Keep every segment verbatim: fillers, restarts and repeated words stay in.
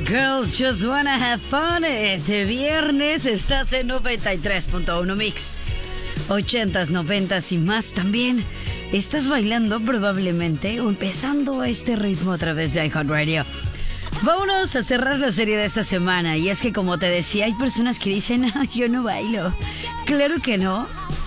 Girls Just Wanna Have Fun. Ese viernes estás en noventa y tres punto uno Mix. Ochentas, noventas y más también. Estás bailando probablemente o empezando a este ritmo a través de iHeartRadio. Vámonos a cerrar la serie de esta semana. Y es que, como te decía, hay personas que dicen, no, yo no bailo. Claro que no.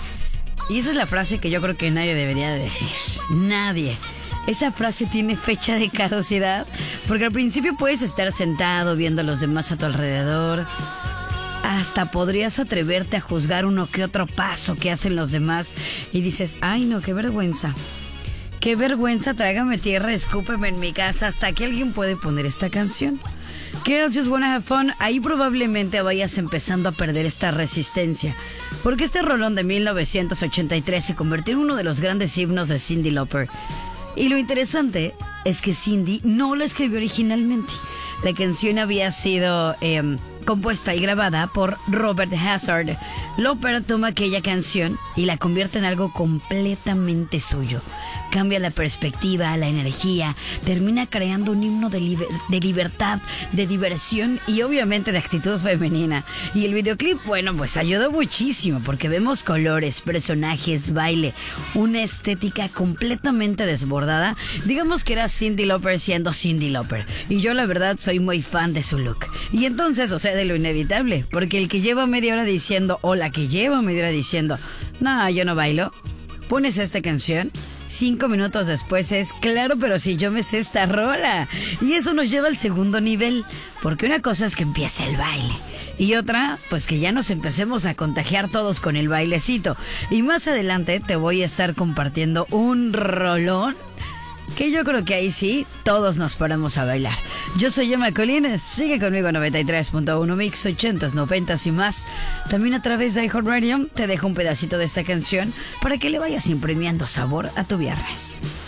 Y esa es la frase que yo creo que nadie debería de decir. Nadie. Esa frase tiene fecha de caducidad, porque al principio puedes estar sentado viendo a los demás a tu alrededor. Hasta podrías atreverte a juzgar uno que otro paso que hacen los demás y dices, ay no, qué vergüenza. Qué vergüenza, trágame tierra, escúpeme en mi casa, hasta que alguien puede poner esta canción. Girls Just Wanna Have Fun, ahí probablemente vayas empezando a perder esta resistencia. Porque este rolón de mil novecientos ochenta y tres se convirtió en uno de los grandes himnos de Cyndi Lauper. Y lo interesante es que Cyndi no la escribió originalmente. La canción había sido eh, compuesta y grabada por Robert Hazard. Lauper toma aquella canción y la convierte en algo completamente suyo. Cambia la perspectiva, la energía, termina creando un himno de, liber- de libertad, de diversión y obviamente de actitud femenina. Y el videoclip, bueno, pues ayudó muchísimo porque vemos colores, personajes, baile, una estética completamente desbordada. Digamos que era Cyndi Lauper siendo Cyndi Lauper. Y yo la verdad soy muy fan de su look. Y entonces sucede lo inevitable, porque el que lleva media hora diciendo, o la que lleva media hora diciendo, no, yo no bailo, pones esta canción. Cinco minutos después es, claro, pero si yo me sé esta rola. Y eso nos lleva al segundo nivel, porque una cosa es que empiece el baile y otra, pues que ya nos empecemos a contagiar todos con el bailecito. Y más adelante te voy a estar compartiendo un rolón que yo creo que ahí sí, todos nos paramos a bailar. Yo soy Emma Colines, sigue conmigo en noventa y tres punto uno Mix, ochentas, noventas y más. También a través de iHeartRadio te dejo un pedacito de esta canción para que le vayas imprimiendo sabor a tu viernes.